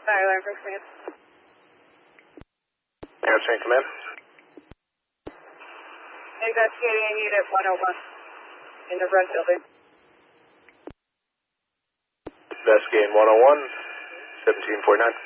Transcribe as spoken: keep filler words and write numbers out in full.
Alarm for command. Air Chain Command. Investigating a unit one oh one in the front building. Investigating one oh one, seventeen forty-nine.